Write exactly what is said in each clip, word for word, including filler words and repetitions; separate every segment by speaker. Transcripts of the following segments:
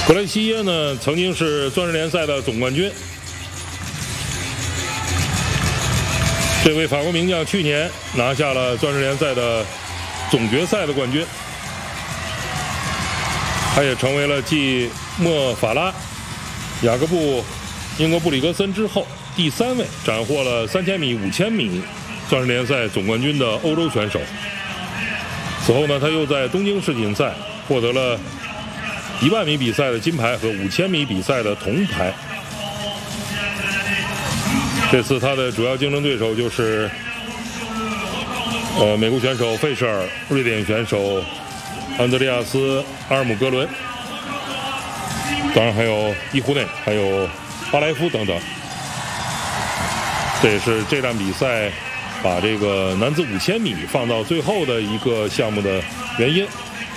Speaker 1: 格雷西耶呢，曾经是钻石联赛的总冠军。这位法国名将去年拿下了钻石联赛的总决赛的冠军。他也成为了继莫法拉、雅各布、英格布里格森之后第三位斩获了三千米、五千米钻石联赛总冠军的欧洲选手。此后呢，他又在东京世锦赛获得了一万米比赛的金牌和五千米比赛的铜牌。这次他的主要竞争对手就是呃美国选手费舍尔、瑞典选手安德烈亚斯·阿尔姆格伦，当然还有伊胡内，还有巴莱夫等等。这也是这场比赛把这个男子五千米放到最后的一个项目的原因。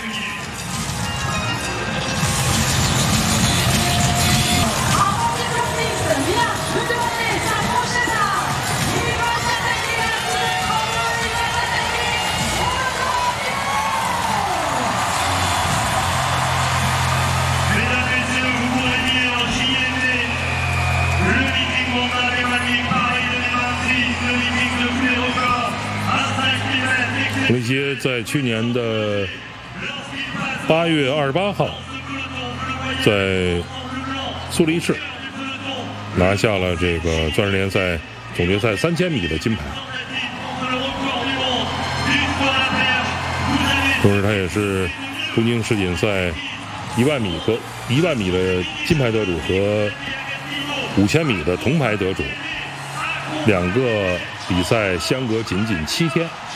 Speaker 1: 格雷西耶在去年的八月二十八号，在苏黎世拿下了这个钻石联赛总决赛三千米的金牌，同时他也是东京世锦赛一万米和一万米的金牌得主和五千米的铜牌得主，两个比赛相隔仅仅七天。